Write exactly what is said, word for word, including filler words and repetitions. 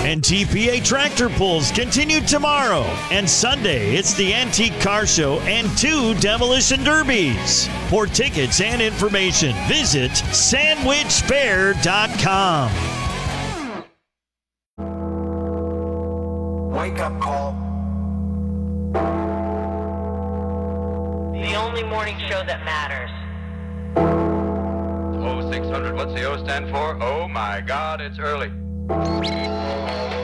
N T P A Tractor Pulls continue tomorrow. And Sunday, it's the Antique Car Show and two Demolition Derbies. For tickets and information, visit sandwich fair dot com. Wake up call. The only morning show that matters. oh six hundred, what's the O stand for? Oh my God, it's early.